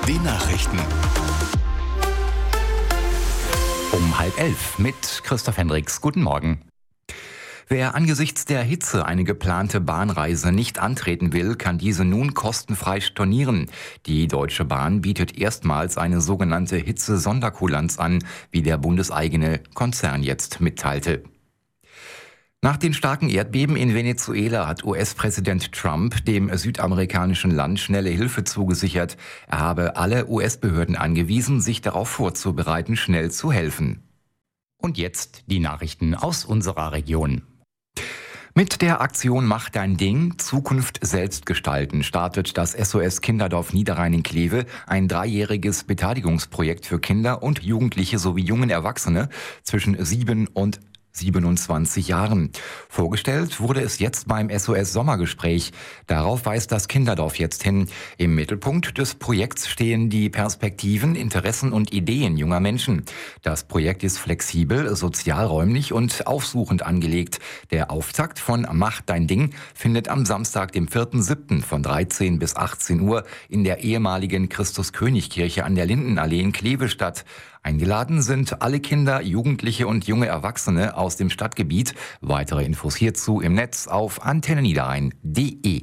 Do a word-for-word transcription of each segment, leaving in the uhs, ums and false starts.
Die Nachrichten. Um halb elf mit Christoph Hendricks. Guten Morgen. Wer angesichts der Hitze eine geplante Bahnreise nicht antreten will, kann diese nun kostenfrei stornieren. Die Deutsche Bahn bietet erstmals eine sogenannte Hitze-Sonderkulanz an, wie der bundeseigene Konzern jetzt mitteilte. Nach den starken Erdbeben in Venezuela hat U S-Präsident Trump dem südamerikanischen Land schnelle Hilfe zugesichert. Er habe alle U S-Behörden angewiesen, sich darauf vorzubereiten, schnell zu helfen. Und jetzt die Nachrichten aus unserer Region. Mit der Aktion Mach dein Ding, Zukunft selbst gestalten startet das S O S Kinderdorf Niederrhein in Kleve ein dreijähriges Beteiligungsprojekt für Kinder und Jugendliche sowie jungen Erwachsene zwischen sieben und siebenundzwanzig Jahren. Vorgestellt wurde es jetzt beim S O S Sommergespräch. Darauf weist das Kinderdorf jetzt hin. Im Mittelpunkt des Projekts stehen die Perspektiven, Interessen und Ideen junger Menschen. Das Projekt ist flexibel, sozialräumlich und aufsuchend angelegt. Der Auftakt von Mach dein Ding findet am Samstag, dem vierten siebten von dreizehn bis achtzehn Uhr in der ehemaligen Christus-König-Kirche an der Lindenallee in Kleve statt. Eingeladen sind alle Kinder, Jugendliche und junge Erwachsene aus dem Stadtgebiet. Weitere Infos hierzu im Netz auf antenne niederrhein punkt de.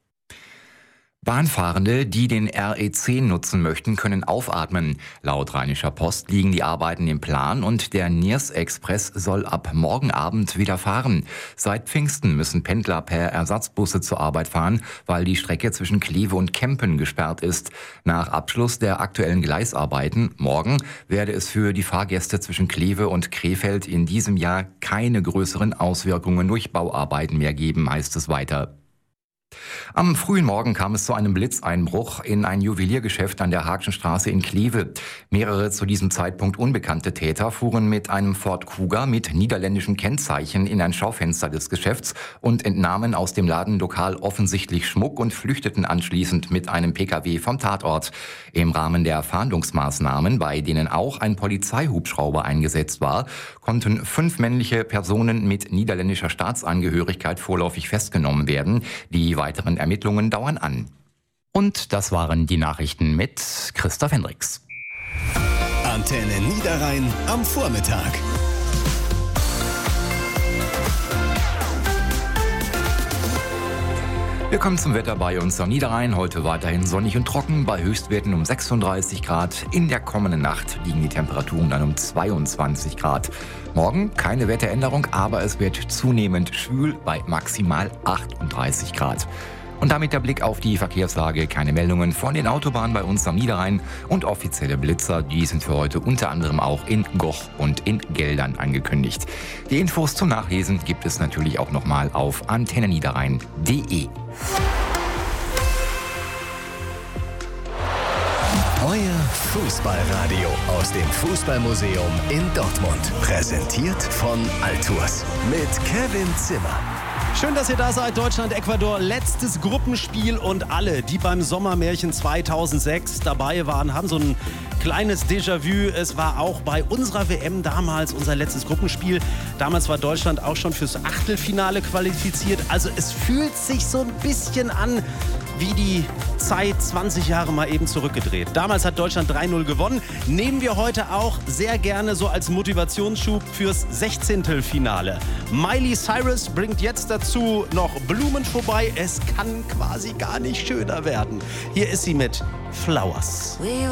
Bahnfahrende, die den R E zehn nutzen möchten, können aufatmen. Laut Rheinischer Post liegen die Arbeiten im Plan und der Niers-Express soll ab morgen Abend wieder fahren. Seit Pfingsten müssen Pendler per Ersatzbusse zur Arbeit fahren, weil die Strecke zwischen Kleve und Kempen gesperrt ist. Nach Abschluss der aktuellen Gleisarbeiten morgen werde es für die Fahrgäste zwischen Kleve und Krefeld in diesem Jahr keine größeren Auswirkungen durch Bauarbeiten mehr geben, heißt es weiter. Am frühen Morgen kam es zu einem Blitzeinbruch in ein Juweliergeschäft an der Haagschen Straße in Kleve. Mehrere zu diesem Zeitpunkt unbekannte Täter fuhren mit einem Ford Kuga mit niederländischen Kennzeichen in ein Schaufenster des Geschäfts und entnahmen aus dem Ladenlokal offensichtlich Schmuck und flüchteten anschließend mit einem Pkw vom Tatort. Im Rahmen der Fahndungsmaßnahmen, bei denen auch ein Polizeihubschrauber eingesetzt war, konnten fünf männliche Personen mit niederländischer Staatsangehörigkeit vorläufig festgenommen werden. Die weiteren Ermittlungen dauern an. Und das waren die Nachrichten mit Christoph Hendricks. Antenne Niederrhein am Vormittag. Wir kommen zum Wetter bei uns am Niederrhein. Heute weiterhin sonnig und trocken, bei Höchstwerten um sechsunddreißig Grad. In der kommenden Nacht liegen die Temperaturen dann um zweiundzwanzig Grad. Morgen keine Wetteränderung, aber es wird zunehmend schwül bei maximal achtunddreißig Grad. Und damit der Blick auf die Verkehrslage. Keine Meldungen von den Autobahnen bei uns am Niederrhein und offizielle Blitzer. Die sind für heute unter anderem auch in Goch und in Geldern angekündigt. Die Infos zum Nachlesen gibt es natürlich auch nochmal auf antenne niederrhein punkt de. Euer Fußballradio aus dem Fußballmuseum in Dortmund. Präsentiert von Altours mit Kevin Zimmer. Schön, dass ihr da seid. Deutschland, Ecuador, letztes Gruppenspiel und alle, die beim Sommermärchen zweitausendsechs dabei waren, haben so ein kleines Déjà-vu. Es war auch bei unserer W M damals unser letztes Gruppenspiel. Damals war Deutschland auch schon fürs Achtelfinale qualifiziert. Also es fühlt sich so ein bisschen an wie die Zeit zwanzig Jahre mal eben zurückgedreht. Damals hat Deutschland drei null gewonnen. Nehmen wir heute auch sehr gerne so als Motivationsschub fürs Sechzehntelfinale. Miley Cyrus bringt jetzt dazu noch Blumen vorbei. Es kann quasi gar nicht schöner werden. Hier ist sie mit Flowers.